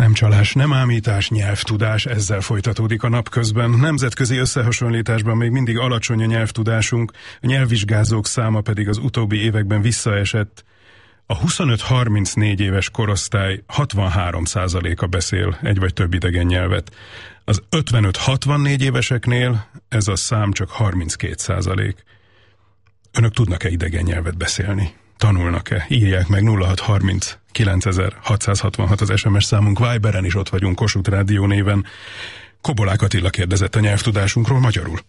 Nem csalás, nem ámítás, nyelvtudás, ezzel folytatódik a nap közben. Nemzetközi összehasonlításban még mindig alacsony a nyelvtudásunk, a nyelvvizsgázók száma pedig az utóbbi években visszaesett. A 25-34 éves korosztály 63%-a beszél egy vagy több idegen nyelvet. Az 55-64 éveseknél ez a szám csak 32%. Önök tudnak-e idegen nyelvet beszélni? Tanulnak-e? Írják meg 0630 9666 az SMS számunk, Viberen is ott vagyunk, Kossuth Rádió néven. Kobolák Attila kérdezett a nyelvtudásunkról magyarul.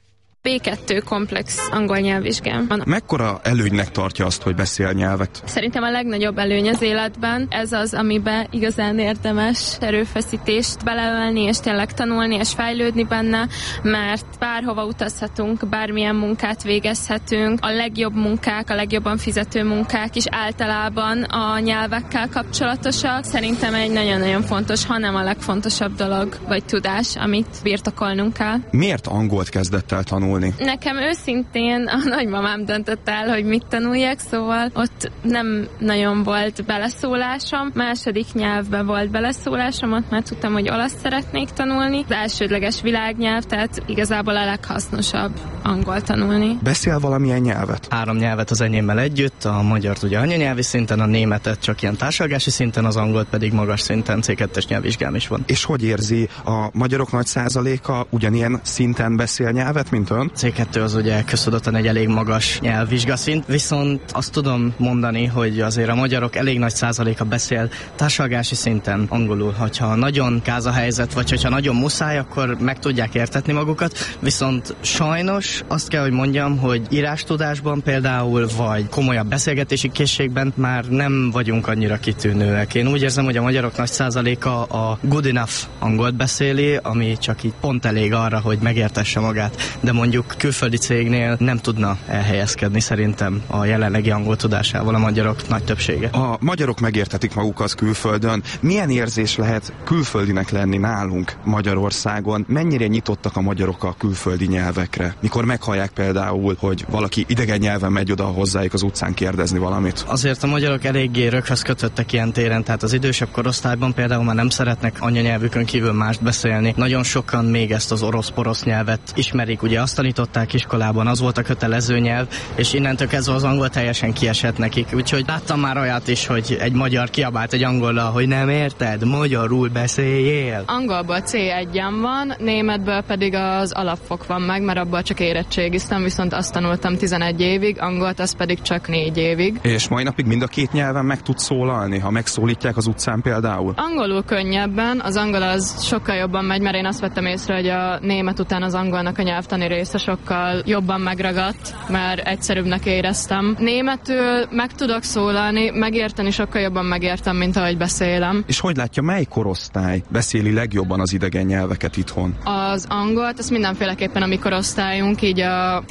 B2 komplex angol nyelvvizsgám. Mekkora előnynek tartja azt, hogy beszél nyelvet? Szerintem a legnagyobb előny az életben. Ez az, amiben igazán érdemes erőfeszítést beleölni, és tényleg tanulni, és fejlődni benne, mert bárhova utazhatunk, bármilyen munkát végezhetünk. A legjobb munkák, a legjobban fizető munkák is általában a nyelvekkel kapcsolatosak. Szerintem egy nagyon-nagyon fontos, hanem a legfontosabb dolog, vagy tudás, amit birtokolnunk kell. Miért angolt kezdett el tanulni? Nekem őszintén a nagymamám döntött el, hogy mit tanuljak, szóval ott nem nagyon volt beleszólásom. Második nyelvben volt beleszólásom, ott már tudtam, hogy olasz szeretnék tanulni. Az elsődleges világnyelv, tehát igazából a leghasznosabb angol tanulni. Beszél valamilyen nyelvet? 3 nyelvet az enyémmel együtt, a magyart ugye anyanyelvi szinten, a németet csak ilyen társalgási szinten, az angolt pedig magas szinten, C2-es nyelvvizsgám is van. És hogy érzi, a magyarok nagy százaléka ugyanilyen szinten beszél nyelvet, mint ön? C2 az ugye köztudottan egy elég magas nyelvvizsgaszint, viszont azt tudom mondani, hogy azért a magyarok elég nagy százaléka beszél társalgási szinten angolul. Hogyha nagyon gáz a helyzet, vagy hogyha nagyon muszáj, akkor meg tudják értetni magukat, viszont sajnos azt kell, hogy mondjam, hogy írástudásban például, vagy komolyabb beszélgetési készségben már nem vagyunk annyira kitűnőek. Én úgy érzem, hogy a magyarok nagy százaléka a good enough angolt beszéli, ami csak így pont elég arra, hogy megértesse magát, de mondjuk külföldi cégnél nem tudna elhelyezkedni szerintem a jelenlegi angol tudásával a magyarok nagy többsége. A magyarok megértetik magukat külföldön. Milyen érzés lehet külföldinek lenni nálunk Magyarországon? Mennyire nyitottak a magyarok a külföldi nyelvekre? Mikor meghallják például, hogy valaki idegen nyelven megy oda hozzájuk az utcán kérdezni valamit? Azért a magyarok eléggé röghöz kötöttek ilyen téren, tehát az idősebb korosztályban például már nem szeretnek anyanyelvükön kívül mást beszélni. Nagyon sokan még ezt az orosz-porosz nyelvet ismerik, ugye azt tanították iskolában, az volt a kötelező nyelv, és innentől kezdve az angol teljesen kiesett nekik. Úgyhogy láttam már olyat is, hogy egy magyar kiabált egy angollal, hogy nem érted, magyarul beszéljél. Angolból C1-en van, németből pedig az alapfok van meg, mert abból csak érettségiztem, viszont azt tanultam 11 évig, angolt az pedig csak 4 évig. És mai napig mind a 2 nyelven meg tud szólalni, ha megszólítják az utcán például? Angolul könnyebben, az angol az sokkal jobban megy, mert én azt vettem észre, hogy a német után az angolnak a nyelvtani része sokkal jobban megragadt, mert egyszerűbbnek éreztem. Németül meg tudok szólalni, megérteni sokkal jobban megértem, mint ahogy beszélem. És hogy látja, mely korosztály beszéli legjobban az idegen nyelveket itthon? Az angolt, az mindenféleképpen a mi korosztályunk, így a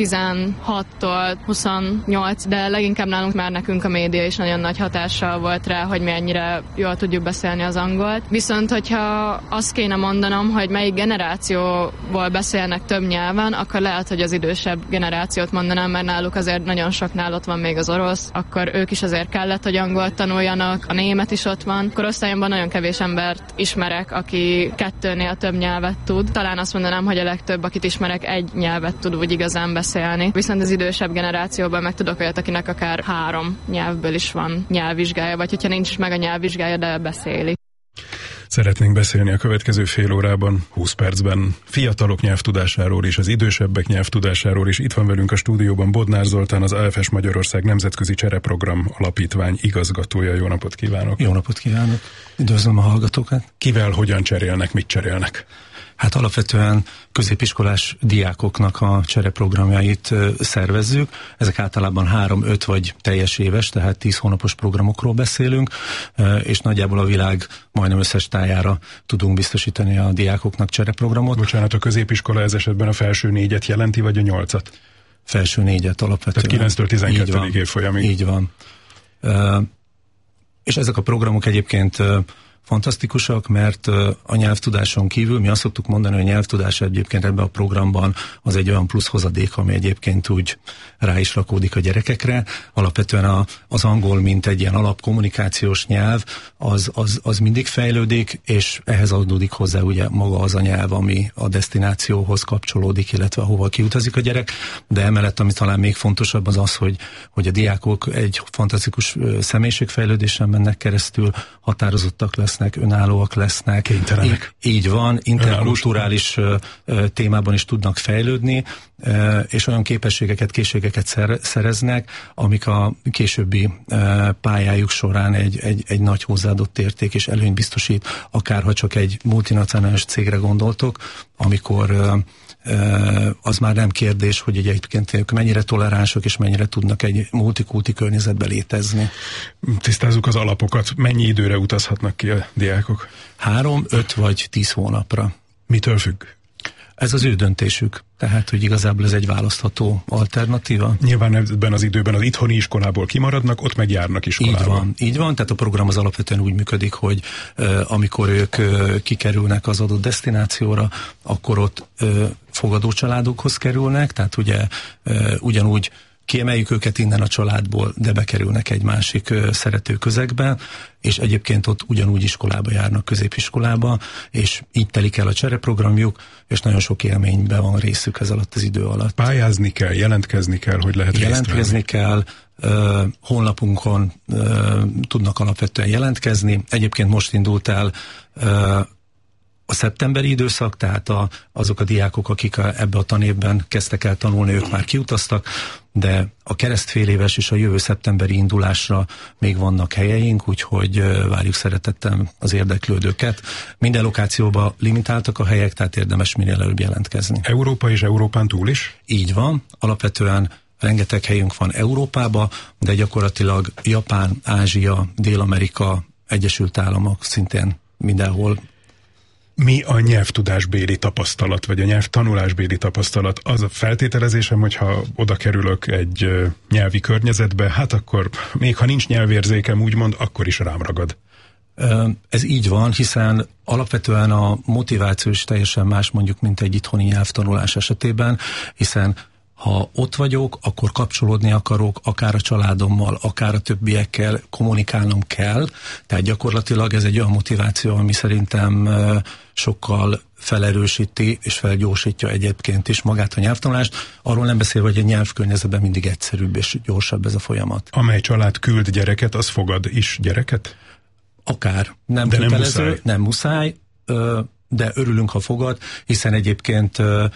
16-tól 28, de leginkább nálunk már nekünk a média is nagyon nagy hatással volt rá, hogy mi ennyire jól tudjuk beszélni az angolt. Viszont, hogyha azt kéne mondanom, hogy melyik generációból beszélnek több nyelven, akkor lehet, hogy az idősebb generációt mondanám, mert náluk azért nagyon soknál ott van még az orosz, akkor ők is azért kellett, hogy angolt tanuljanak, a német is ott van. Korosztályomban nagyon kevés embert ismerek, aki 2-nél több nyelvet tud. Talán azt mondanám, hogy a legtöbb, akit ismerek, egy nyelvet tud úgy igazán beszélni. Viszont az idősebb generációban meg tudok olyat, akinek akár 3 nyelvből is van nyelvvizsgája, vagy hogyha nincs is meg a nyelvvizsgája, de beszéli. Szeretnénk beszélni a következő fél órában, 20 percben fiatalok nyelvtudásáról és az idősebbek nyelvtudásáról is. Itt van velünk a stúdióban Bodnár Zoltán, az AFS Magyarország Nemzetközi Csereprogram Alapítvány igazgatója. Jó napot kívánok! Jó napot kívánok! Üdvözlöm a hallgatókat! Kivel, hogyan cserélnek, mit cserélnek? Hát alapvetően középiskolás diákoknak a csereprogramjait szervezzük. Ezek általában 3-5 vagy teljes éves, tehát 10 hónapos programokról beszélünk, és nagyjából a világ majdnem összes tájára tudunk biztosítani a diákoknak csereprogramot. Bocsánat, a középiskola ez esetben a felső 4-et jelenti, vagy a 8-at? Felső 4-et alapvetően. Tehát 9-től 12. évfolyamig. Így van. És ezek a programok egyébként fantasztikusak, mert a nyelvtudáson kívül mi azt szoktuk mondani, hogy a nyelvtudás egyébként ebben a programban az egy olyan plusz hozadék, ami egyébként úgy rá is rakódik a gyerekekre. Alapvetően az angol, mint egy ilyen alapkommunikációs nyelv, az mindig fejlődik, és ehhez adódik hozzá ugye maga az a nyelv, ami a desztinációhoz kapcsolódik, illetve ahova kiutazik a gyerek. De emellett, ami talán még fontosabb, az az, hogy a diákok egy fantasztikus személyiségfejlődésen mennek keresztül, határozottak lesznek, önállóak lesznek. Kénytelenek. Így van, interkulturális témában is tudnak fejlődni, és olyan képességeket, készségeket szereznek, amik a későbbi pályájuk során egy nagy hozzáadott érték és előnyt biztosít, akárha csak egy multinacionális cégre gondoltok, amikor az már nem kérdés, hogy egyébként ők mennyire toleránsok és mennyire tudnak egy multikulti környezetbe létezni. Tisztázzuk az alapokat. Mennyi időre utazhatnak ki a diákok? 3, 5 vagy 10 hónapra. Mitől függ? Ez az ő döntésük. Tehát, hogy igazából ez egy választható alternatíva. Nyilván ebben az időben az itthoni iskolából kimaradnak, ott meg járnak iskolába. Így van. Tehát a program az alapvetően úgy működik, hogy amikor ők kikerülnek az adott desztinációra, akkor ott fogadó családokhoz kerülnek, tehát ugye ugyanúgy kiemeljük őket innen a családból, de bekerülnek egy másik szerető közegbe, és egyébként ott ugyanúgy iskolába járnak, középiskolába, és így telik el a csereprogramjuk, és nagyon sok élményben van részük ez alatt az idő alatt. Pályázni kell, jelentkezni kell, hogy lehet jelentkezni kell, honlapunkon tudnak alapvetően jelentkezni. Egyébként most indult el a szeptemberi időszak, tehát azok a diákok, akik ebbe a tanévben kezdtek el tanulni, ők már kiutaztak, de a keresztféléves és a jövő szeptemberi indulásra még vannak helyeink, úgyhogy várjuk szeretettel az érdeklődőket. Minden lokációban limitáltak a helyek, tehát érdemes minél előbb jelentkezni. Európa és Európán túl is? Így van, alapvetően rengeteg helyünk van Európában, de gyakorlatilag Japán, Ázsia, Dél-Amerika, Egyesült Államok szintén mindenhol. Mi a nyelvtudásbéli tapasztalat, vagy a nyelvtanulásbéli tapasztalat? Az a feltételezésem, hogyha oda kerülök egy nyelvi környezetbe, hát akkor még ha nincs nyelvérzékem, úgymond, akkor is rám ragad. Ez így van, hiszen alapvetően a motiváció is teljesen más mondjuk, mint egy itthoni nyelvtanulás esetében, hiszen ha ott vagyok, akkor kapcsolódni akarok, akár a családommal, akár a többiekkel, kommunikálnom kell. Tehát gyakorlatilag ez egy olyan motiváció, ami szerintem sokkal felerősíti és felgyorsítja egyébként is magát a nyelvtanulást. Arról nem beszélve, hogy a nyelvkörnyezetben mindig egyszerűbb és gyorsabb ez a folyamat. Amely család küld gyereket, az fogad is gyereket? Akár. Nem kötelező, nem muszáj, de örülünk, ha fogad, hiszen egyébként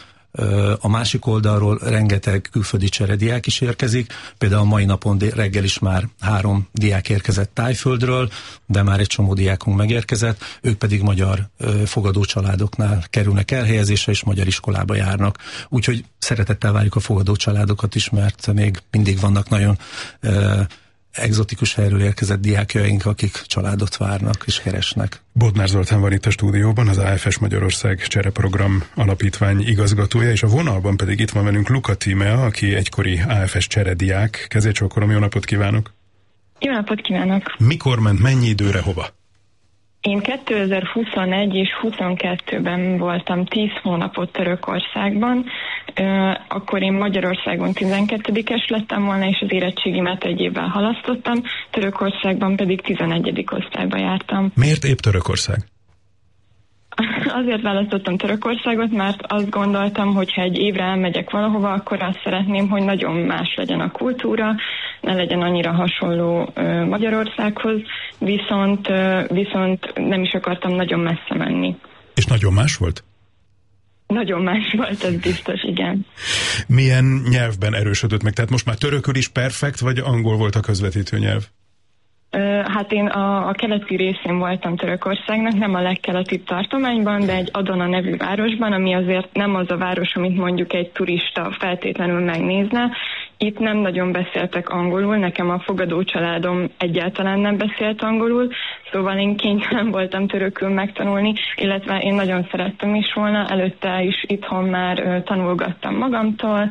a másik oldalról rengeteg külföldi cserediák is érkezik. Például a mai napon reggel is már 3 diák érkezett Tájföldről, de már egy csomó diákunk megérkezett, ők pedig magyar fogadó családoknál kerülnek elhelyezésre, és magyar iskolába járnak. Úgyhogy szeretettel várjuk a fogadó családokat is, mert még mindig vannak nagyon egzotikus helyről érkezett diákjaink, akik családot várnak és keresnek. Bodnár Zoltán van itt a stúdióban, az AFS Magyarország Csereprogram Alapítvány igazgatója, és a vonalban pedig itt van velünk Luka Tímea, aki egykori AFS cserediák. Kezét csókolom, jó napot kívánok! Jó napot kívánok! Mikor ment, mennyi időre, hova? Én 2021 és 22-ben voltam 10 hónapot Törökországban, akkor én Magyarországon 12-es lettem volna, és az érettségimet egy évvel halasztottam, Törökországban pedig 11. osztályba jártam. Miért épp Törökország? Azért választottam Törökországot, mert azt gondoltam, hogy ha egy évre elmegyek valahova, akkor azt szeretném, hogy nagyon más legyen a kultúra, ne legyen annyira hasonló Magyarországhoz, viszont nem is akartam nagyon messze menni. És nagyon más volt? Nagyon más volt, ez biztos, igen. Milyen nyelvben erősödött meg? Tehát most már törökül is perfekt, vagy angol volt a közvetítő nyelv? Hát én a keleti részén voltam Törökországnak, nem a legkeletibb tartományban, de egy Adana nevű városban, ami azért nem az a város, amit mondjuk egy turista feltétlenül megnézne. Itt nem nagyon beszéltek angolul, nekem a fogadó családom egyáltalán nem beszélt angolul, szóval én kénytelen voltam törökül megtanulni, illetve én nagyon szerettem is volna, előtte is itthon már tanulgattam magamtól,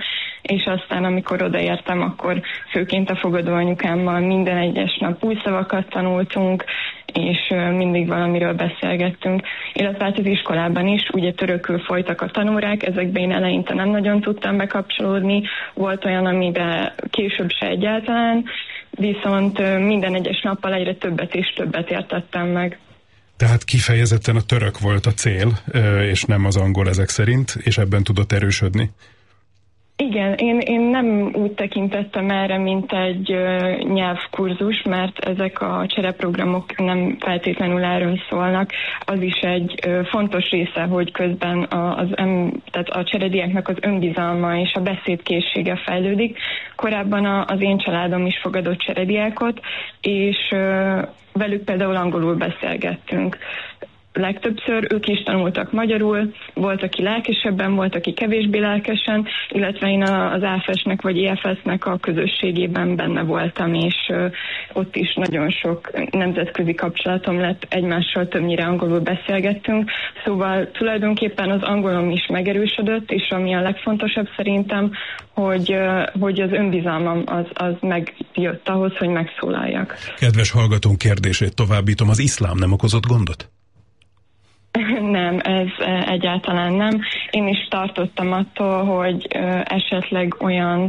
és aztán amikor odaértem, akkor főként a fogadóanyukámmal minden egyes nap új szavakat tanultunk, és mindig valamiről beszélgettünk. Illetve hát az iskolában is, ugye törökül folytak a tanórák, ezekben én eleinte nem nagyon tudtam bekapcsolódni, volt olyan, amiben később se egyáltalán, viszont minden egyes nappal egyre többet és többet értettem meg. Tehát kifejezetten a török volt a cél, és nem az angol ezek szerint, és ebben tudott erősödni? Igen, én nem úgy tekintettem erre, mint egy nyelvkurzus, mert ezek a csereprogramok nem feltétlenül erről szólnak. Az is egy fontos része, hogy közben tehát a cserediáknak az önbizalma és a beszédkészsége fejlődik. Korábban az én családom is fogadott cserediákot, és velük például angolul beszélgettünk. Legtöbbször ők is tanultak magyarul, volt, aki lelkesebben, volt, aki kevésbé lelkesen, illetve én az AFS-nek vagy EFS-nek a közösségében benne voltam, és ott is nagyon sok nemzetközi kapcsolatom lett, egymással többnyire angolul beszélgettünk, szóval tulajdonképpen az angolom is megerősödött, és ami a legfontosabb szerintem, hogy az önbizalmam az megjött ahhoz, hogy megszólaljak. Kedves hallgatónk kérdését továbbítom, az iszlám nem okozott gondot? Nem, ez egyáltalán nem. Én is tartottam attól, hogy esetleg olyan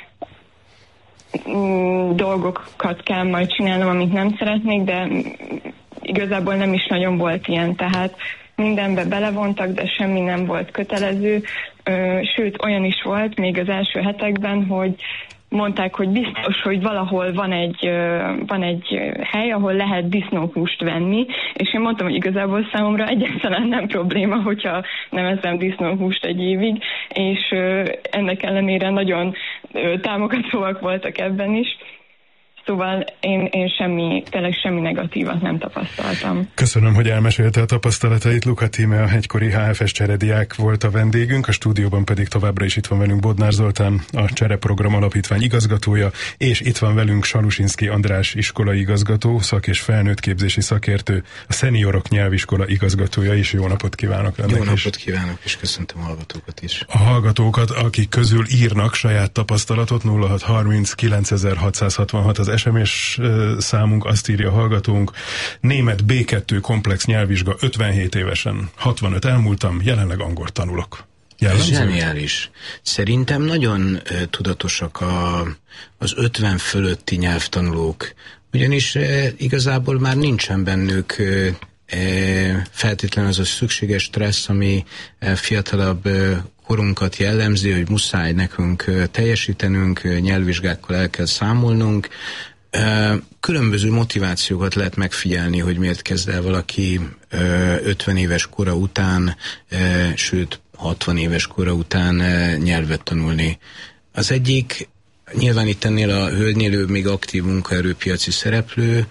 dolgokat kell majd csinálnom, amit nem szeretnék, de igazából nem is nagyon volt ilyen, tehát mindenbe belevontak, de semmi nem volt kötelező. Sőt, olyan is volt még az első hetekben, hogy mondták, hogy biztos, hogy valahol van egy hely, ahol lehet disznóhúst venni, és én mondtam, hogy igazából számomra egyáltalán nem probléma, hogyha nem eszem disznóhúst egy évig, és ennek ellenére nagyon támogatóak voltak ebben is. Szóval én tényleg semmi negatívat nem tapasztaltam. Köszönöm, hogy elmesélte a tapasztalatait. Luka Tíme, a egykori HFS cserediák volt a vendégünk, a stúdióban pedig továbbra is itt van velünk Bodnár Zoltán, a Csereprogram Alapítvány igazgatója, és itt van velünk Salusinszky András iskolai igazgató, szak- és felnőttképzési szakértő, a Szeniorok Nyelviskola igazgatója is. Jó napot kívánok önnek. Jó napot kívánok, és köszöntöm a hallgatókat is. A hallgatókat, akik közül írnak saját tapasztalatot, 0630 9666 az SMS számunk, azt írja a hallgatónk: német B2 komplex nyelvvizsga 57 évesen, 65 elmúltam, jelenleg angol tanulok. Zseniális. Szerintem nagyon tudatosak az 50 fölötti nyelvtanulók, ugyanis igazából már nincsen bennük feltétlenül az a szükséges stressz, ami fiatalabb korunkat jellemzi, hogy muszáj nekünk teljesítenünk, nyelvvizsgákkal el kell számolnunk. Különböző motivációkat lehet megfigyelni, hogy miért kezd el valaki 50 éves kora után, sőt 60 éves kora után nyelvet tanulni. Az egyik, nyilván itt ennél a hölgynél ő még aktív munkaerőpiaci szereplő,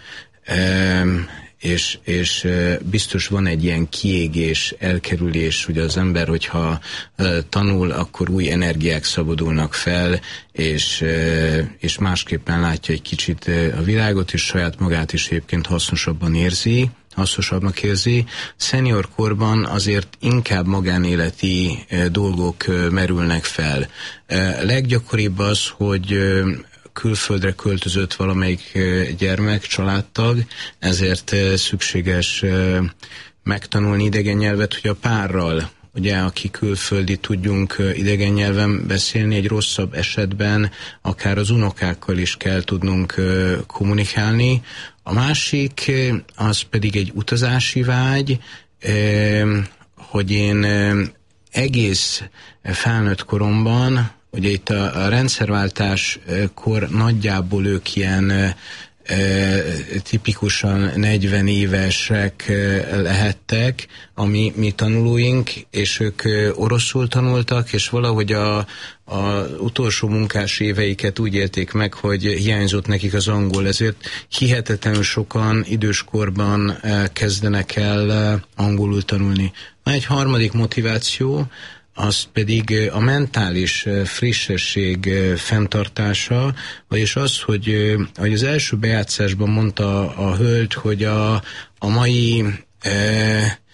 és biztos van egy ilyen kiégés, elkerülés, hogy az ember, hogyha tanul, akkor új energiák szabadulnak fel, és másképpen látja egy kicsit a világot, és saját magát is egyébként hasznosabbnak érzi. Szenior korban azért inkább magánéleti dolgok merülnek fel. Leggyakoribb az, hogy külföldre költözött valamelyik gyermek, családtag, ezért szükséges megtanulni idegen nyelvet, hogy a párral, ugye, aki külföldi, tudjunk idegen nyelven beszélni, egy rosszabb esetben akár az unokákkal is kell tudnunk kommunikálni. A másik, az pedig egy utazási vágy, hogy én egész felnőtt koromban, ugye itt a rendszerváltáskor nagyjából ők ilyen tipikusan 40 évesek lehettek, mi tanulóink, és ők oroszul tanultak, és valahogy a utolsó munkás éveiket úgy élték meg, hogy hiányzott nekik az angol, ezért hihetetlenül sokan időskorban kezdenek el angolul tanulni. Van egy harmadik motiváció, az pedig a mentális frissesség fenntartása, vagyis az, hogy az első bejátszásban mondta a hölgy, hogy a mai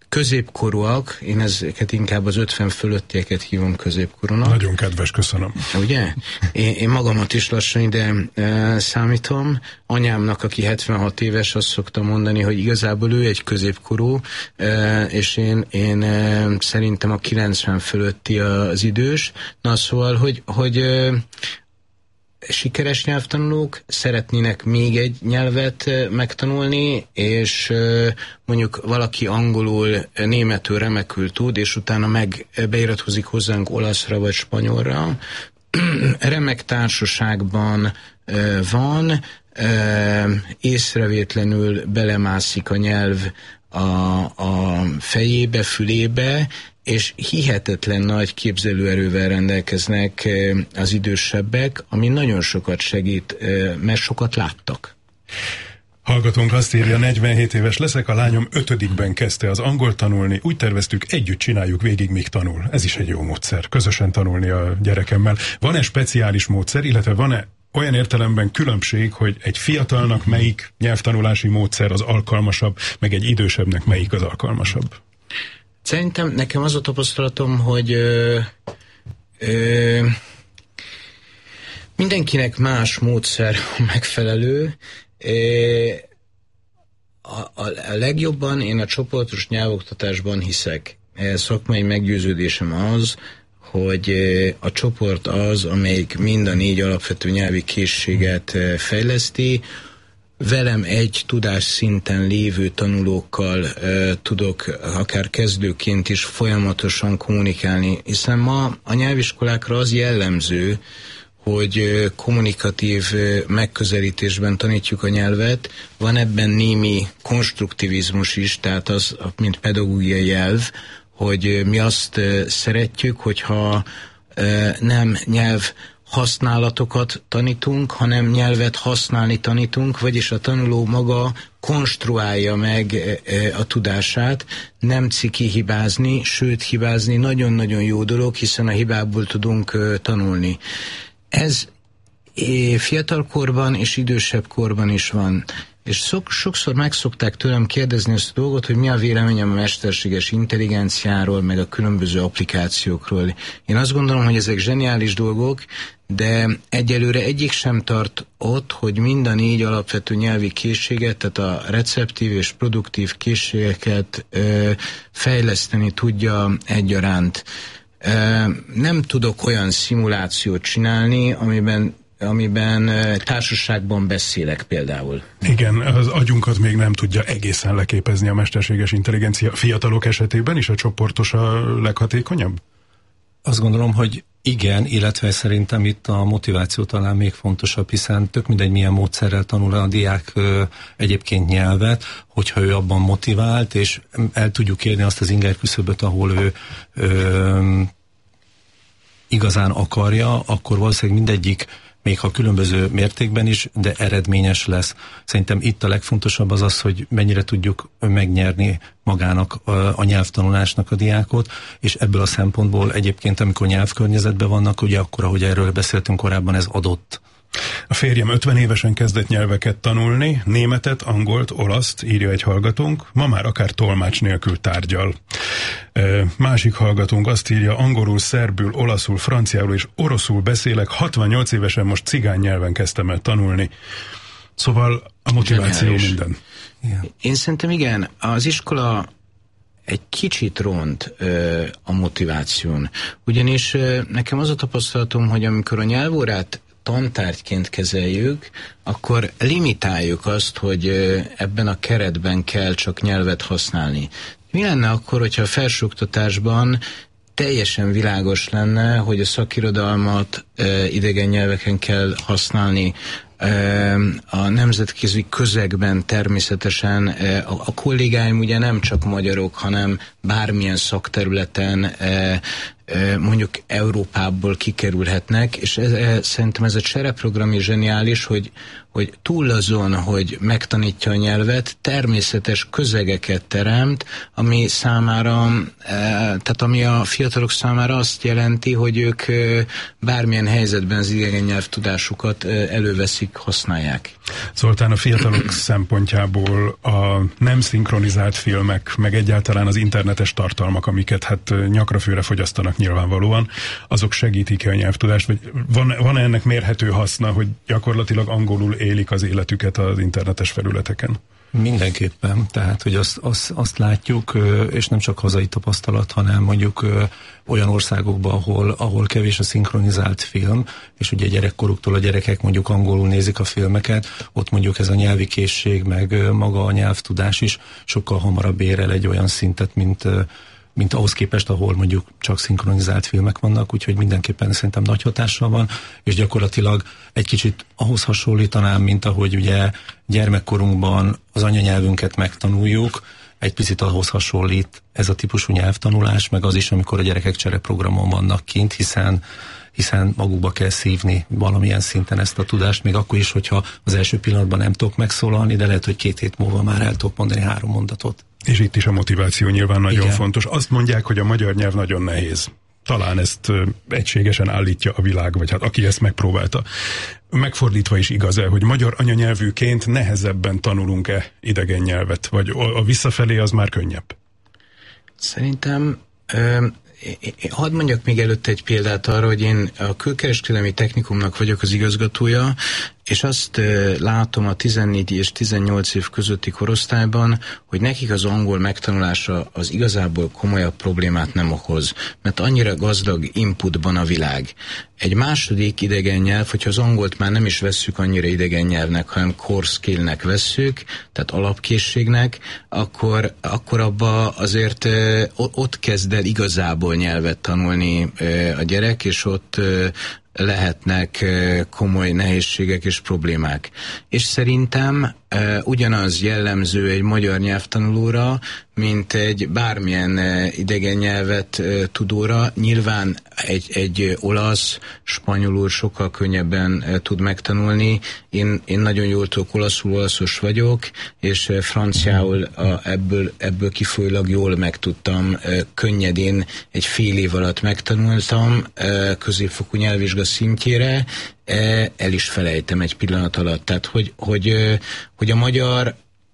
középkorúak, én ezeket inkább az 50 fölöttieket hívom középkorúnak. Nagyon kedves, köszönöm. Ugye? Én magamat is lassan ide számítom. Anyámnak, aki 76 éves, azt szokta mondani, hogy igazából ő egy középkorú, és én szerintem a 90 fölötti az idős. Na szóval, hogy sikeres nyelvtanulók szeretnének még egy nyelvet megtanulni, és mondjuk valaki angolul, németül remekül tud, és utána beiratkozik hozzánk olaszra vagy spanyolra. Remek társaságban van, észrevétlenül belemászik a nyelv a fejébe, fülébe, és hihetetlen nagy képzelőerővel rendelkeznek az idősebbek, ami nagyon sokat segít, mert sokat láttak. Hallgatónk azt írja, 47 éves leszek, a lányom 5-ben kezdte az angolt tanulni, úgy terveztük, együtt csináljuk végig, míg tanul. Ez is egy jó módszer, közösen tanulni a gyerekemmel. Van-e speciális módszer, illetve van-e olyan értelemben különbség, hogy egy fiatalnak melyik nyelvtanulási módszer az alkalmasabb, meg egy idősebbnek melyik az alkalmasabb? Szerintem nekem az a tapasztalatom, hogy mindenkinek más módszer megfelelő. A legjobban én a csoportos nyelvoktatásban hiszek. Szakmai meggyőződésem az, hogy a csoport az, amelyik mind a 4 alapvető nyelvi készséget fejleszti. Velem egy tudásszinten lévő tanulókkal tudok akár kezdőként is folyamatosan kommunikálni, hiszen ma a nyelviskolákra az jellemző, hogy kommunikatív megközelítésben tanítjuk a nyelvet. Van ebben némi konstruktivizmus is, tehát az, mint pedagógiai jelv, hogy mi azt szeretjük, hogyha nem nyelv használatokat tanítunk, hanem nyelvet használni tanítunk, vagyis a tanuló maga konstruálja meg a tudását, nem ciki hibázni, sőt hibázni nagyon-nagyon jó dolog, hiszen a hibából tudunk tanulni. Ez fiatalkorban és idősebb korban is van. És sokszor meg szokták tőlem kérdezni ezt a dolgot, hogy mi a véleményem a mesterséges intelligenciáról, meg a különböző applikációkról. Én azt gondolom, hogy ezek zseniális dolgok, de egyelőre egyik sem tart ott, hogy mind a 4 alapvető nyelvi készséget, tehát a receptív és produktív készségeket fejleszteni tudja egyaránt. Nem tudok olyan szimulációt csinálni, amiben társaságban beszélek például. Igen, az agyunkat még nem tudja egészen leképezni a mesterséges intelligencia. Fiatalok esetében is a csoportos a leghatékonyabb? Azt gondolom, hogy igen, illetve szerintem itt a motiváció talán még fontosabb, hiszen tök mindegy milyen módszerrel tanul a diák egyébként nyelvet, hogyha ő abban motivált, és el tudjuk érni azt az ingerküszöböt, ahol ő igazán akarja, akkor valószínűleg mindegyik, még ha különböző mértékben is, de eredményes lesz. Szerintem itt a legfontosabb az, hogy mennyire tudjuk megnyerni magának a nyelvtanulásnak a diákot, és ebből a szempontból egyébként, amikor nyelvkörnyezetben vannak, ugye akkor, ahogy erről beszéltünk korábban, ez adott. A férjem 50 évesen kezdett nyelveket tanulni, németet, angolt, olaszt, írja egy hallgatónk, ma már akár tolmács nélkül tárgyal. Másik hallgatónk azt írja, angolul, szerbül, olaszul, franciául és oroszul beszélek, 68 évesen most cigány nyelven kezdtem el tanulni. Szóval a motiváció minden. Én szerintem igen, az iskola egy kicsit ront a motiváción. Ugyanis nekem az a tapasztalatom, hogy amikor a nyelvórát tantárgyként kezeljük, akkor limitáljuk azt, hogy ebben a keretben kell csak nyelvet használni. Mi lenne akkor, hogyha a felsőoktatásban teljesen világos lenne, hogy a szakirodalmat idegen nyelveken kell használni, a nemzetközi közegben természetesen a kollégáim ugye nem csak magyarok, hanem bármilyen szakterületen mondjuk Európából kikerülhetnek, és szerintem ez a csereprogram is zseniális, hogy túl azon, hogy megtanítja a nyelvet, természetes közegeket teremt, ami számára, tehát ami a fiatalok számára azt jelenti, hogy ők bármilyen helyzetben az idegen nyelvtudásukat előveszik, használják. Zoltán, a fiatalok szempontjából a nem szinkronizált filmek, meg egyáltalán az internetes tartalmak, amiket hát nyakra főre fogyasztanak nyilvánvalóan, azok segítik a nyelvtudást, vagy van-e ennek mérhető haszna, hogy gyakorlatilag angolul élik az életüket az internetes felületeken? Mindenképpen, tehát, hogy azt látjuk, és nem csak hazai tapasztalat, hanem mondjuk olyan országokban, ahol kevés a szinkronizált film, és ugye gyerekkoruktól a gyerekek mondjuk angolul nézik a filmeket, ott mondjuk ez a nyelvi készség, meg maga a nyelvtudás is sokkal hamarabb ér el egy olyan szintet, mint ahhoz képest, ahol mondjuk csak szinkronizált filmek vannak, úgyhogy mindenképpen szerintem nagy hatással van, és gyakorlatilag egy kicsit ahhoz hasonlítanám, mint ahogy ugye gyermekkorunkban az anyanyelvünket megtanuljuk, egy picit ahhoz hasonlít ez a típusú nyelvtanulás, meg az is, amikor a gyerekek csereprogramon vannak kint, hiszen magukba kell szívni valamilyen szinten ezt a tudást, még akkor is, hogyha az első pillanatban nem tudok megszólalni, de lehet, hogy 2 hét múlva már el tudok mondani 3 mondatot. És itt is a motiváció nyilván nagyon fontos. Azt mondják, hogy a magyar nyelv nagyon nehéz. Talán ezt egységesen állítja a világ, vagy hát aki ezt megpróbálta. Megfordítva is igaz-e, hogy magyar anyanyelvűként nehezebben tanulunk-e idegen nyelvet, vagy a visszafelé az már könnyebb? Szerintem hadd mondjak még előtte egy példát arra, hogy én a Külkereskedelmi Technikumnak vagyok az igazgatója, és azt látom a 14 és 18 év közötti korosztályban, hogy nekik az angol megtanulása az igazából komolyabb problémát nem okoz, mert annyira gazdag inputban a világ. Egy második idegen nyelv, hogyha az angolt már nem is vesszük annyira idegen nyelvnek, hanem core skillnek vesszük, tehát alapkészségnek, akkor abba azért ott kezd el igazából nyelvet tanulni a gyerek, és ott lehetnek komoly nehézségek és problémák. És szerintem ugyanaz jellemző egy magyar nyelvtanulóra, mint egy bármilyen idegen nyelvet tudóra. Nyilván egy olasz, spanyolul sokkal könnyebben tud megtanulni. Én nagyon jól tudok olaszos vagyok, és franciául ebből kifolyólag jól megtudtam, könnyedén egy fél év alatt megtanultam, középfokú nyelvvizsga szintjére, el is felejtem egy pillanat alatt. Tehát, hogy a magyar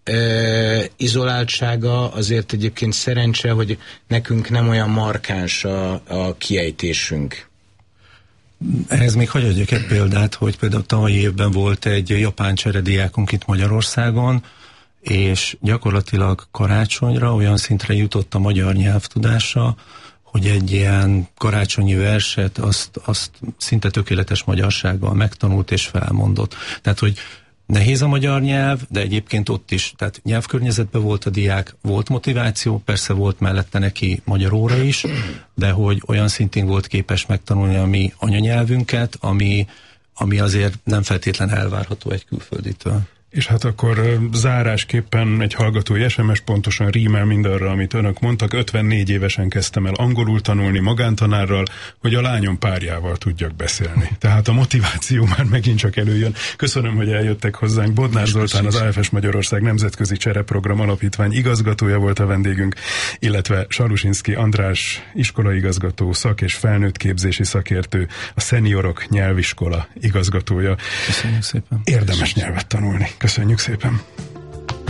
izoláltsága azért egyébként szerencse, hogy nekünk nem olyan markáns a kiejtésünk. Ehhez még hagyj adjak egy példát, hogy például tavalyi évben volt egy japán cserediákunk itt Magyarországon, és gyakorlatilag karácsonyra olyan szintre jutott a magyar nyelvtudása, hogy egy ilyen karácsonyi verset azt szinte tökéletes magyarsággal megtanult és felmondott. Tehát, hogy nehéz a magyar nyelv, de egyébként ott is, tehát nyelvkörnyezetben volt a diák, volt motiváció, persze volt mellette neki magyar óra is, de hogy olyan szintén volt képes megtanulni a mi anyanyelvünket, ami azért nem feltétlen elvárható egy külfölditől. És hát akkor zárásképpen egy hallgatói SMS pontosan rímel mindarra, amit önök mondtak. 54 évesen kezdtem el angolul tanulni magántanárral, hogy a lányom párjával tudjak beszélni. Tehát a motiváció már megint csak előjön. Köszönöm, hogy eljöttek hozzánk. Bodnár Zoltán, az AFS Magyarország Nemzetközi Csereprogram Alapítvány igazgatója volt a vendégünk, illetve Salusinszky András iskolaigazgató, szak- és felnőttképzési szakértő, a Szeniorok Nyelviskola igazgatója. Köszönjük szépen. Érdemes nyelvet tanulni. Köszönjük szépen!